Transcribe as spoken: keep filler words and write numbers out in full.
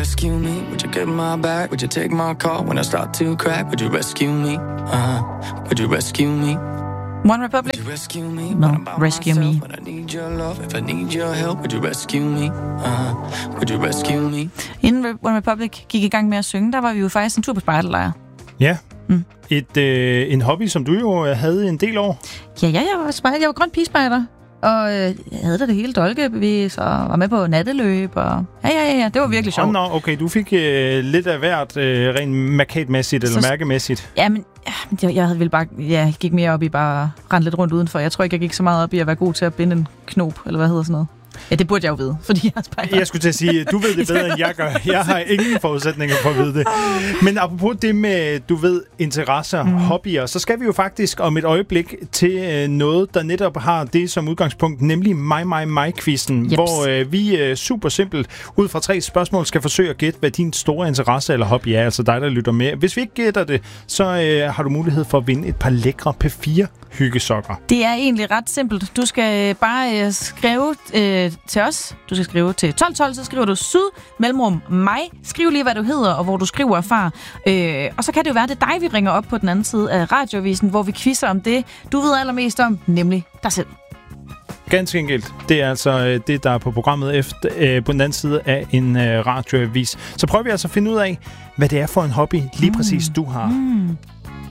rescue me? Would you get my back? Would you take my call when I start to crack? Would you rescue me? Uh-huh. Would you rescue me? One Republic? Would you rescue me? No, Rescue Me. When I need your love, if I need your help, would you rescue me? Uh-huh. Would you rescue me? Inden One Republic gik i gang med at synge, der var vi jo faktisk en tur på spejderlejr. Ja. Mm. Et, øh, en hobby, som du jo havde en del år. Ja, ja, jeg var spejder. Jeg var grøn pigespejder. Og øh, jeg havde da det hele dolkebevis, og var med på natteløb, og ja, ja, ja, det var virkelig sjovt. Oh, no, okay, du fik øh, lidt af hvert, øh, rent markatmæssigt eller Så, mærkemæssigt. Ja, men jeg, jeg havde vel bare, ja, gik mere op i bare at rende lidt rundt udenfor. Jeg tror ikke, jeg gik så meget op i at være god til at binde en knop, eller hvad hedder sådan noget. Ja, det burde jeg jo vide, fordi jeg er spejder. Jeg skulle til at sige, du ved det bedre, end jeg gør. Jeg har ingen forudsætninger for at vide det. Men apropos det med, du ved, interesser, mm. hobbyer, så skal vi jo faktisk om et øjeblik til noget, der netop har det som udgangspunkt, nemlig mig, mig, mig-quizzen, Jeps. hvor øh, vi øh, super simpelt ud fra tre spørgsmål skal forsøge at gætte, hvad din store interesse eller hobby er, altså dig, der lytter med. Hvis vi ikke gætter det, så øh, har du mulighed for at vinde et par lækre P fire hyggesokker. Det er egentlig ret simpelt. Du skal bare øh, skrive øh, til os. Du skal skrive til tolv tolv, så skriver du syd, mellemrum, mig. Skriv lige, hvad du hedder, og hvor du skriver far. Øh, og så kan det jo være, det er dig, vi ringer op på den anden side af radioavisen, hvor vi quizzer om det, du ved allermest om, nemlig dig selv. Ganske enkelt. Det er altså det, der er på programmet efter, øh, på den anden side af en øh, radioavis. Så prøver vi altså at finde ud af, hvad det er for en hobby, lige præcis du har. Mm.